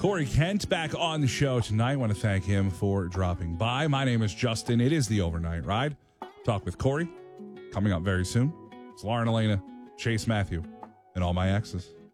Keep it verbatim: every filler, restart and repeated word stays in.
Corey Kent back on the show tonight. I want to thank him for dropping by. My name is Justin. It is the Overnight Ride. Talk with Corey coming up very soon. It's Lauren Elena, Chase Matthew, and all my exes.